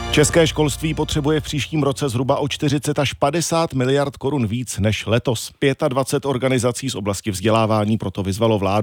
České školství potřebuje v příštím roce zhruba o 40 až 50 miliard korun víc než letos. 25 organizací z oblasti vzdělávání proto vyzvalo vládu,